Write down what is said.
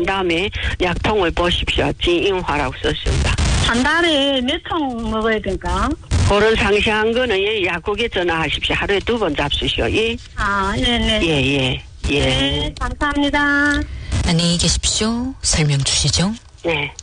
다음에 약통을 보십시오. 지인화라고 썼습니다. 한 달에 몇 통 먹어야 될까? 그런 상세한 거는 예, 약국에 전화하십시오. 하루에 2번 잡수시오. 예. 네네. 예. 네, 감사합니다. 안녕히 계십시오. 설명 주시죠. 네.